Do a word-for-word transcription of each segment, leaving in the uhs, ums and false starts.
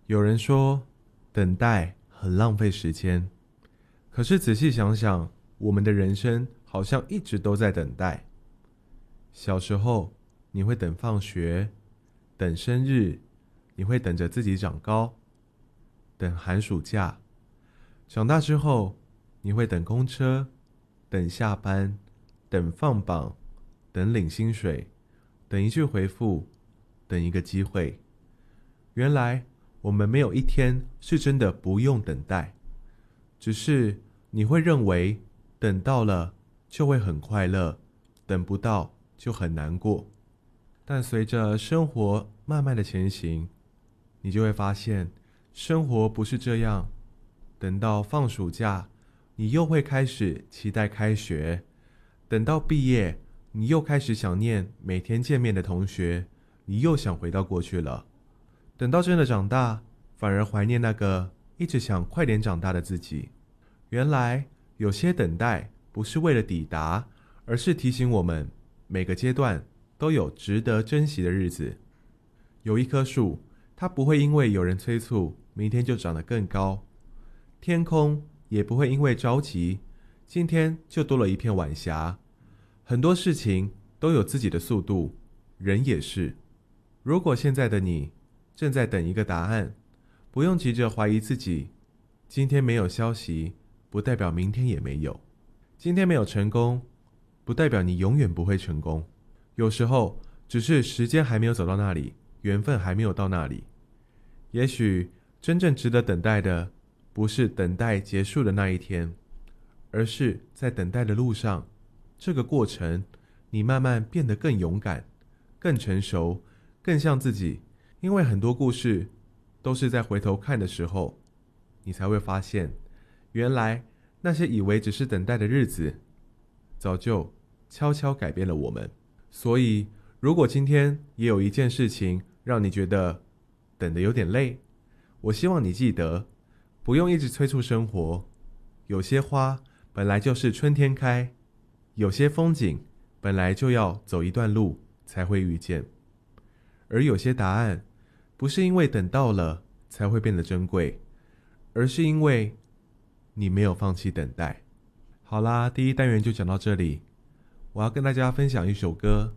有人说，等待很浪费时间，可是仔细想想，我们的人生好像一直都在等待。小时候，你会等放学，等生日，你会等着自己长高，等寒暑假。长大之后，你会等公车，等下班，等放榜，等领薪水，等一句回复，等一个机会。原来我们没有一天是真的不用等待，只是你会认为等到了就会很快乐，等不到就很难过。但随着生活慢慢的前行，你就会发现生活不是这样。等到放暑假，你又会开始期待开学，等到毕业，你又开始想念每天见面的同学，你又想回到过去了。等到真的长大，反而怀念那个一直想快点长大的自己。原来有些等待不是为了抵达，而是提醒我们每个阶段都有值得珍惜的日子。有一棵树，它不会因为有人催促，明天就长得更高。天空也不会因为着急，今天就多了一片晚霞。很多事情都有自己的速度，人也是。如果现在的你正在等一个答案，不用急着怀疑自己。今天没有消息，不代表明天也没有。今天没有成功，不代表你永远不会成功。有时候只是时间还没有走到那里，缘分还没有到那里。也许真正值得等待的，不是等待结束的那一天，而是在等待的路上，这个过程你慢慢变得更勇敢，更成熟，更像自己。因为很多故事都是在回头看的时候，你才会发现，原来那些以为只是等待的日子，早就悄悄改变了我们。所以如果今天也有一件事情让你觉得等得有点累，我希望你记得，不用一直催促生活。有些花本来就是春天开，有些风景本来就要走一段路才会遇见，而有些答案不是因为等到了才会变得珍贵，而是因为你没有放弃等待。好啦，第一单元就讲到这里。我要跟大家分享一首歌，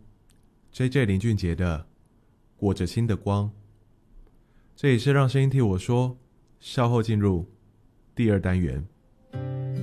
J J 林俊杰的《裹着心的光》。这里是让声音替我说，稍后进入第二单元。